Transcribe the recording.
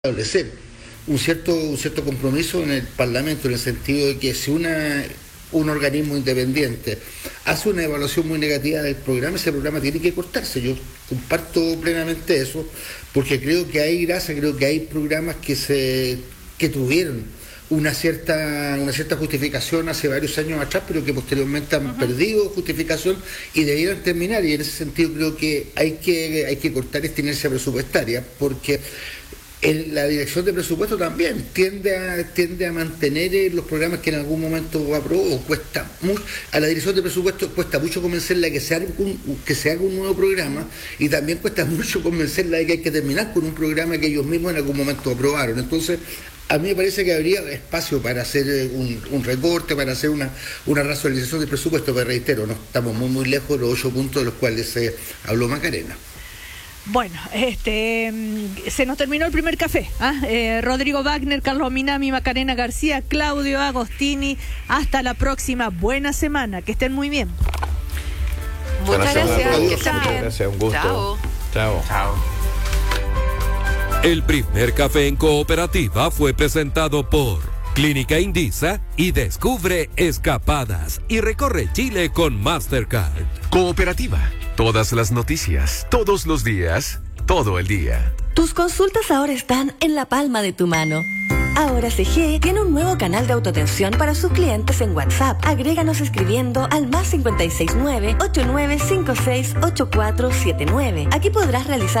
establecer un cierto compromiso en el Parlamento, en el sentido de que si un organismo independiente hace una evaluación muy negativa del programa, ese programa tiene que cortarse. Yo comparto plenamente eso, porque creo que hay grasa, creo que hay programas que tuvieron una cierta justificación hace varios años atrás, pero que posteriormente han perdido justificación y debieran terminar. Y en ese sentido creo que hay que cortar esta inercia presupuestaria, porque la dirección de presupuesto también tiende a mantener los programas que en algún momento aprobó. A la dirección de presupuesto cuesta mucho convencerla de que se haga un nuevo programa, y también cuesta mucho convencerla de que hay que terminar con un programa que ellos mismos en algún momento aprobaron. Entonces, a mí me parece que habría espacio para hacer un recorte, para hacer una racionalización del presupuesto, pero reitero, no estamos muy lejos de los 8 puntos de los cuales habló Macarena. Bueno, se nos terminó el primer café. Rodrigo Wagner, Carlos Minami, Macarena García, Claudio Agostini. Hasta la próxima. Buena semana. Que estén muy bien. Muchas gracias. Muchas gracias. Un gusto. Chao. El primer café en Cooperativa fue presentado por Clínica Indisa y descubre escapadas y recorre Chile con Mastercard. Cooperativa. Todas las noticias, todos los días, todo el día. Tus consultas ahora están en la palma de tu mano. Ahora CG tiene un nuevo canal de autoatención para sus clientes en WhatsApp. Agréganos escribiendo al +569-8956-8479. Aquí podrás realizar